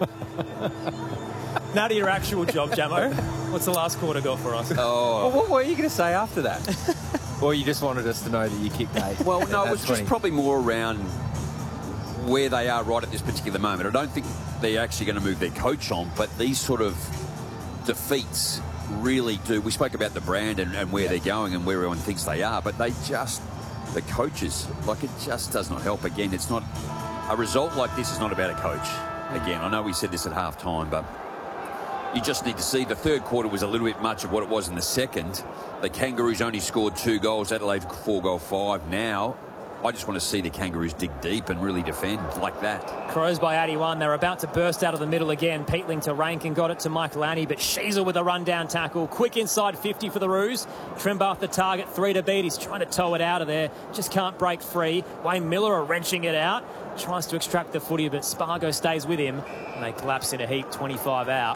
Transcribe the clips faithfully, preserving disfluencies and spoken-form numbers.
Now to your actual job, Jamo. What's the last quarter got for us? Oh. Well, what were you going to say after that? Or you just wanted us to know that you kicked eight? Well, no, it was twenty. just probably more around where they are right at this particular moment. I don't think they're actually going to move their coach on, but these sort of defeats really do. We spoke about the brand and, and where they're going and where everyone thinks they are, but they just, the coaches, like it just does not help. Again, it's not, a result like this is not about a coach. Again, I know we said this at half time, but you just need to see the third quarter was a little bit much of what it was in the second. The Kangaroos only scored two goals. Adelaide four goal five. Now, I just want to see the Kangaroos dig deep and really defend like that. Crows by eighty-one. They're about to burst out of the middle again. Peatling to Rankin, got it to Mike Lanny, but Sheasel with a rundown tackle. Quick inside fifty for the Roos. Trembath the target, three to beat. He's trying to tow it out of there. Just can't break free. Wayne Miller are wrenching it out. Tries to extract the footy, but Spargo stays with him. And they collapse in a heap, twenty-five out.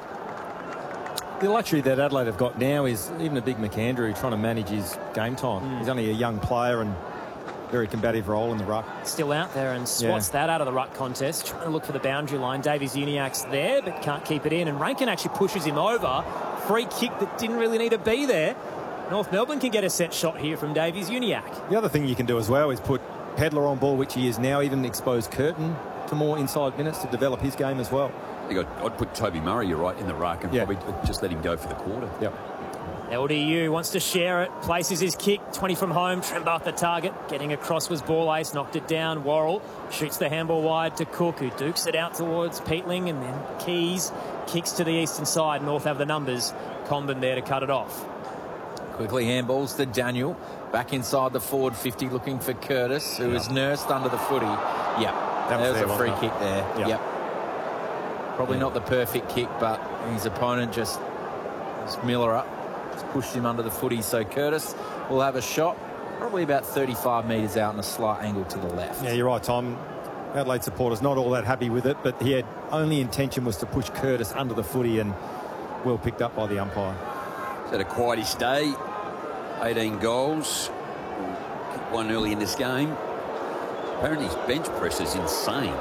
The luxury that Adelaide have got now is even a big McAndrew trying to manage his game time. Mm. He's only a young player and very combative role in the ruck. Still out there and swats yeah. that out of the ruck contest. Trying to look for the boundary line. Davies Uniacke's there, but can't keep it in. And Rankin actually pushes him over. Free kick that didn't really need to be there. North Melbourne can get a set shot here from Davies Uniacke. The other thing you can do as well is put Pedler on ball, which he is now, even expose Curtin to more inside minutes to develop his game as well. I think I'd, I'd put Toby Murray, you're right, in the ruck and yeah. probably just let him go for the quarter. Yep. L D U wants to share it, places his kick, twenty from home, Trembath the target, getting across was ball ace, knocked it down, Worrell shoots the handball wide to Cook, who dukes it out towards Peatling, and then Keys kicks to the eastern side. North have the numbers, Comben there to cut it off. Quickly handballs to Daniel, back inside the forward fifty, looking for Curtis, who yeah. is nursed under the footy. Yep, that was there was a free kick there. Yep. yep. Probably yeah. not the perfect kick, but his opponent just, just Miller up. Pushed him under the footy, so Curtis will have a shot probably about thirty-five metres out and a slight angle to the left. Yeah, you're right, Tom. Adelaide supporters not all that happy with it, but he had only intention was to push Curtis under the footy, and well picked up by the umpire. He's had a quietish day, eighteen goals, kicked one early in this game. Apparently his bench press is insane.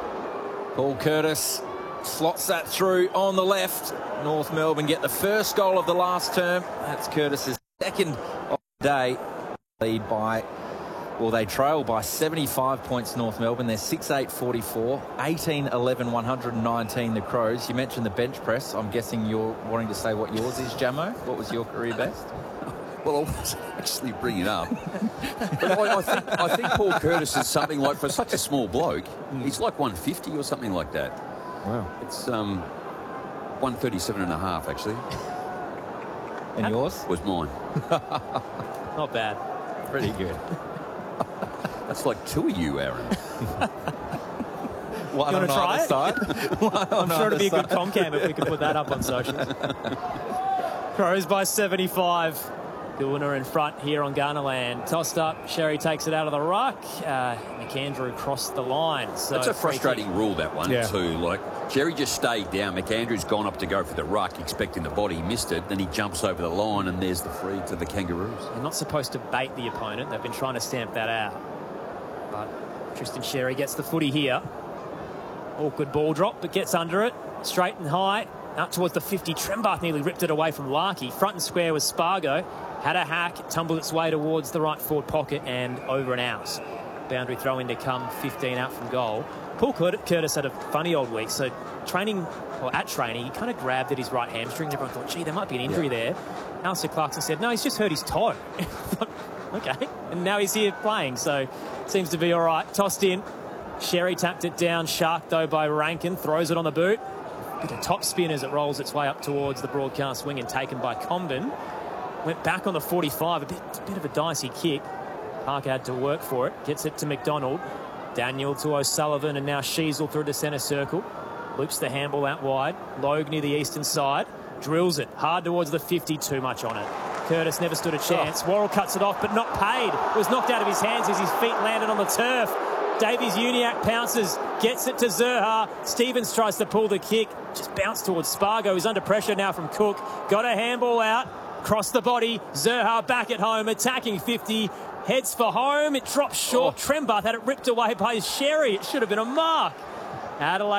Paul Curtis slots that through on the left. North Melbourne get the first goal of the last term. That's Curtis's second of the day. Lead by, well, they trail by seventy-five points, North Melbourne. They're six eight forty-four, eighteen eleven one hundred nineteen, the Crows. You mentioned the bench press. I'm guessing you're wanting to say what yours is, Jamo. What was your career best? Well, I was actually bringing it up. But I, I, think, I think Paul Curtis is something like, for such a small bloke, he's like one fifty or something like that. Wow. It's um, one thirty-seven and a half, actually. And that yours? Was mine. Not bad. Pretty good. That's like two of you, Aaron. One you want to try it? Side. I'm sure it'd be a good comcam if we could put that up on socials. Crows by seventy-five. Dooner in front here on Garnerland. Tossed up. Sherry takes it out of the ruck. Uh, McAndrew crossed the line. So that's a frustrating rule, that one, yeah. too. Like, Jerry just stayed down. McAndrew's gone up to go for the ruck, expecting the body. He missed it. Then he jumps over the line, and there's the free to the Kangaroos. You're not supposed to bait the opponent. They've been trying to stamp that out. But Tristan Sherry gets the footy here. Awkward ball drop, but gets under it. Straight and high. Out towards the fifty. Trembath nearly ripped it away from Larkey. Front and square was Spargo. Had a hack, tumbled its way towards the right forward pocket and over and out. Boundary throw in to come, fifteen out from goal. Paul Curtis had a funny old week. So training, or at training, he kind of grabbed at his right hamstring. Everyone thought, gee, there might be an injury yeah. there. Alistair Clarkson said, no, he's just hurt his toe. Okay. And now he's here playing, so seems to be all right. Tossed in. Sherry tapped it down. Shark, though, by Rankin. Throws it on the boot. Bit of top spin as it rolls its way up towards the broadcast wing and taken by Comben. Went back on the forty-five, a bit, a bit of a dicey kick. Parker had to work for it. Gets it to McDonald. Daniel to O'Sullivan, and now Sheasel through the centre circle. Loops the handball out wide. Logue near the eastern side. Drills it. Hard towards the fifty, too much on it. Curtis never stood a chance. Oh. Worrell cuts it off, but not paid. It was knocked out of his hands as his feet landed on the turf. Davies Uniacke pounces, gets it to Zurhaar. Stevens tries to pull the kick. Just bounced towards Spargo, who's under pressure now from Cook. Got a handball out. Cross the body. Zurhaar back at home, attacking fifty. Heads for home. It drops short. Oh. Trembath had it ripped away by Sherry. It should have been a mark. Adelaide.